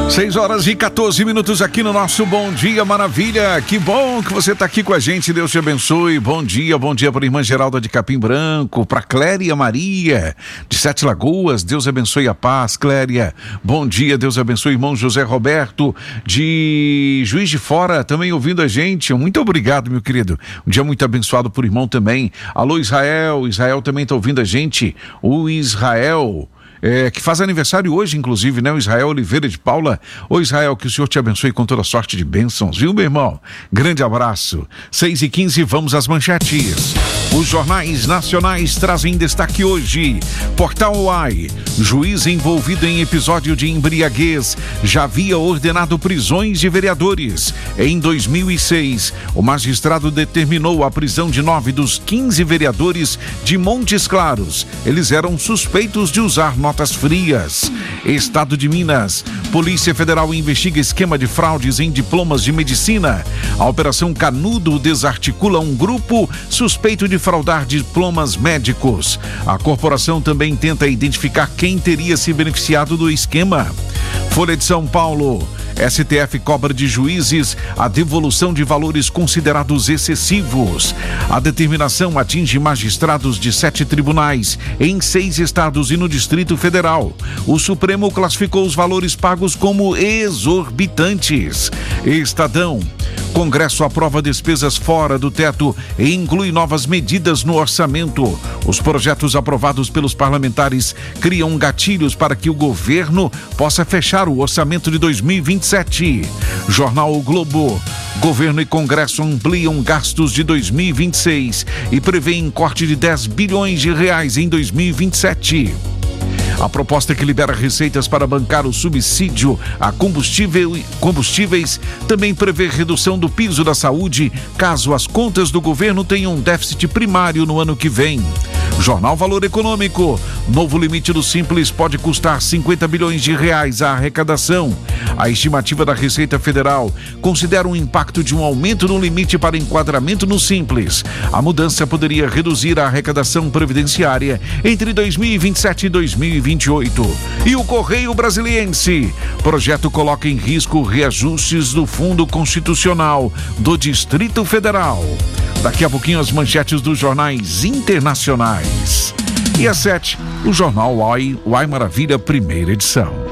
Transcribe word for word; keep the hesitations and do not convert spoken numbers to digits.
seis horas e quatorze minutos aqui no nosso Bom Dia Maravilha. Que bom que você está aqui com a gente. Deus te abençoe. Bom dia, bom dia para a irmã Geralda de Capim Branco, para Cléria Maria de Sete Lagoas. Deus abençoe a paz, Cléria. Bom dia, Deus abençoe. Irmão José Roberto de Juiz de Fora também ouvindo a gente. Muito obrigado, meu querido. Um dia muito abençoado por irmão também. Alô, Israel. Israel também está ouvindo a gente. O Israel... É, que faz aniversário hoje, inclusive, né? O Israel Oliveira de Paula. Ô Israel, que o Senhor te abençoe com toda sorte de bênçãos, viu, meu irmão? Grande abraço. seis e quinze, vamos às manchetes. Os jornais nacionais trazem destaque hoje. Portal Uai. Juiz envolvido em episódio de embriaguez já havia ordenado prisões de vereadores. Em dois mil e seis, o magistrado determinou a prisão de nove dos quinze vereadores de Montes Claros. Eles eram suspeitos de usar notas frias. Estado de Minas. Polícia Federal investiga esquema de fraudes em diplomas de medicina. A Operação Canudo desarticula um grupo suspeito de fraudar diplomas médicos. A corporação também tenta identificar quem teria se beneficiado do esquema. Folha de São Paulo. S T F cobra de juízes a devolução de valores considerados excessivos. A determinação atinge magistrados de sete tribunais em seis estados e no Distrito Federal. O Supremo classificou os valores pagos como exorbitantes. Estadão. Congresso aprova despesas fora do teto e inclui novas medidas no orçamento. Os projetos aprovados pelos parlamentares criam gatilhos para que o governo possa fechar o orçamento de dois mil e vinte e sete. Jornal O Globo. Governo e Congresso ampliam gastos de dois mil e vinte e seis e prevêem corte de dez bilhões de reais em dois mil e vinte e sete. A proposta que libera receitas para bancar o subsídio a combustível, combustíveis também prevê redução do piso da saúde caso as contas do governo tenham um déficit primário no ano que vem. Jornal Valor Econômico. Novo limite do Simples pode custar cinquenta bilhões de reais a arrecadação. A estimativa da Receita Federal considera um impacto de um aumento no limite para enquadramento no Simples. A mudança poderia reduzir a arrecadação previdenciária entre dois mil e vinte e sete e dois mil e vinte e oito. E o Correio Brasiliense. Projeto coloca em risco reajustes do Fundo Constitucional do Distrito Federal. Daqui a pouquinho as manchetes dos jornais internacionais. E às sete, o Jornal Uai, Uai Maravilha, primeira edição.